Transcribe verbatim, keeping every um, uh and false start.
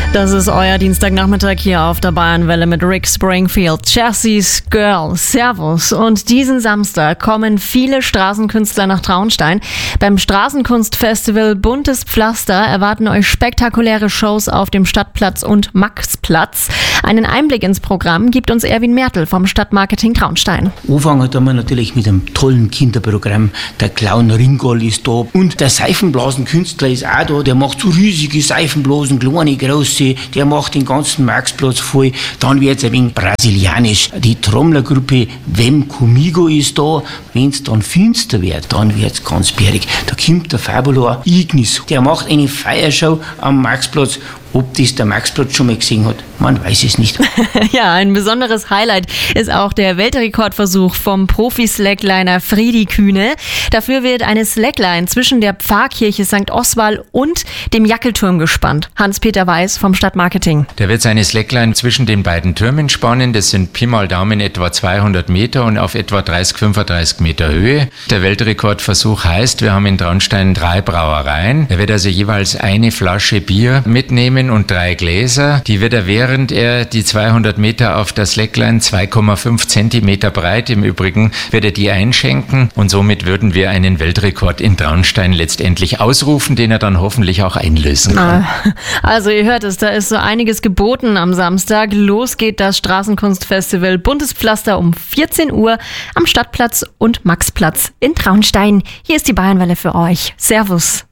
Das ist euer Dienstagnachmittag hier auf der Bayernwelle mit Rick Springfield, Jesse's Girl, Servus. Und diesen Samstag kommen viele Straßenkünstler nach Traunstein. Beim Straßenkunstfestival Buntes Pflaster erwarten euch spektakuläre Shows auf dem Stadtplatz und Maxplatz. Einen Einblick ins Programm gibt uns Erwin Mertel vom Stadtmarketing Traunstein. Anfangen haben wir natürlich mit einem tollen Kinderprogramm. Der Clown Ringol ist da und der Seifenblasenkünstler ist auch da. Der macht so riesige Seifenblasen, kleine, große. Der macht den ganzen Maxplatz voll. Dann wird es ein wenig brasilianisch. Die Trommlergruppe Vem Comigo ist da. Wenn es dann finster wird, dann wird es ganz bärig. Da kommt der Fabula Ignis. Der macht eine Feiershow am Maxplatz. Ob das der Maxplatz schon mal gesehen hat, man weiß es nicht. Ja, ein besonderes Highlight ist auch der Weltrekordversuch vom Profi-Slackliner Friedi Kühne. Dafür wird eine Slackline zwischen der Pfarrkirche Sankt Oswald und dem Jackelturm gespannt. Hans-Peter Weiß vom Stadtmarketing. Der wird seine Slackline zwischen den beiden Türmen spannen. Das sind Pi mal Daumen etwa zweihundert Meter und auf etwa dreißig, fünfunddreißig Meter Höhe. Der Weltrekordversuch heißt, wir haben in Traunstein drei Brauereien. Er wird also jeweils eine Flasche Bier mitnehmen und drei Gläser. Die wird er, während er die zweihundert Meter auf der Slackline, zwei Komma fünf Zentimeter breit im Übrigen, wird er die einschenken und somit würden wir einen Weltrekord in Traunstein letztendlich ausrufen, den er dann hoffentlich auch einlösen kann. Also ihr hört es, da ist so einiges geboten am Samstag. Los geht das Straßenkunstfestival Buntes Pflaster um vierzehn Uhr am Stadtplatz und Maxplatz in Traunstein. Hier ist die Bayernwelle für euch. Servus.